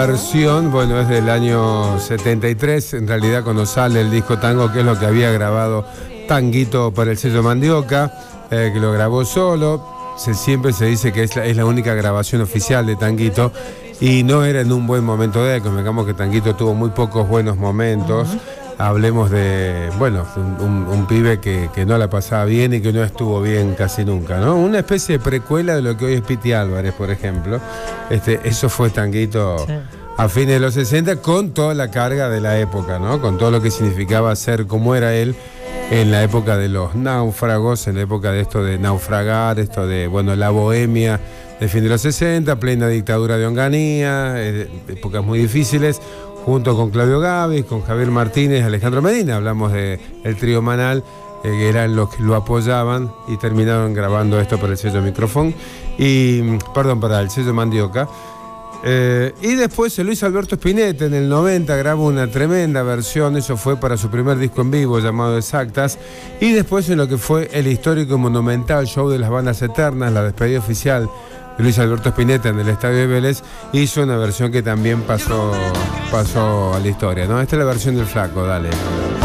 Versión, bueno, es del año 73, en realidad cuando sale el disco Tango, que es lo que había grabado Tanguito para el sello Mandioca, que lo grabó solo. Siempre se dice que es la única grabación oficial de Tanguito y no era en un buen momento de él. Convengamos que Tanguito tuvo muy pocos buenos momentos. Hablemos de, bueno, un pibe que no la pasaba bien y que no estuvo bien casi nunca, ¿no? Una especie de precuela de lo que hoy es Piti Álvarez, por ejemplo. Eso fue Tanguito, sí, a fines de los 60, con toda la carga de la época, ¿no? Con todo lo que significaba ser como era él en la época de los náufragos, en la época de esto de naufragar, esto de, bueno, la bohemia de fin de los 60, plena dictadura de Onganía, épocas muy difíciles, junto con Claudio Gávez, con Javier Martínez, Alejandro Medina. Hablamos del trío Manal, que eran los que lo apoyaban y terminaron grabando esto para el sello Microfón, para el sello Mandioca. Y después Luis Alberto Spinetta en el 90 grabó una tremenda versión, eso fue para su primer disco en vivo llamado Exactas, y después en lo que fue el histórico y monumental show de las bandas eternas, la despedida oficial de Luis Alberto Spinetta en el Estadio de Vélez, hizo una versión que también pasó a la historia, ¿no? Esta es la versión del Flaco, dale.